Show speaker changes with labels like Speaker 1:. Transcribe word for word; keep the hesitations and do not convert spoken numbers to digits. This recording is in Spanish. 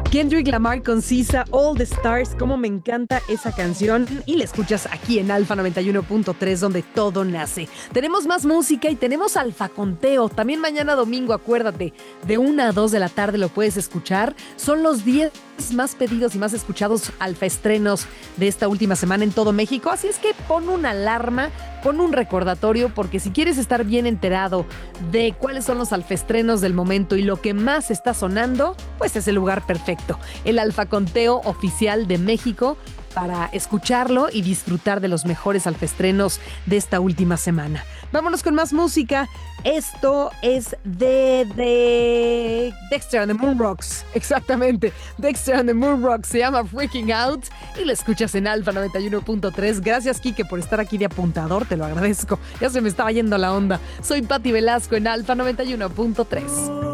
Speaker 1: Kendrick Lamar con Sisa, All the Stars, cómo me encanta esa canción y la escuchas aquí en Alfa noventa y uno punto tres donde todo nace. Tenemos más música y tenemos Alfa Conteo, también mañana domingo, acuérdate, de una a dos de la tarde lo puedes escuchar. Son los diez más pedidos y más escuchados alfa estrenos de esta última semana en todo México, así es que pon una alarma, pon un recordatorio, porque si quieres estar bien enterado de cuáles son los alfa estrenos del momento y lo que más está sonando, pues es el lugar perfecto, el Alfa Conteo oficial de México, para escucharlo y disfrutar de los mejores alfestrenos de esta última semana. Vámonos con más música. Esto es de, de Dexter and the Moonrocks. Exactamente, Dexter and the Moonrocks. Se llama Freaking Out y lo escuchas en Alfa noventa y uno punto tres. Gracias, Quique, por estar aquí de apuntador. Te lo agradezco. Ya se me estaba yendo la onda. Soy Pati Velasco en Alfa noventa y uno punto tres.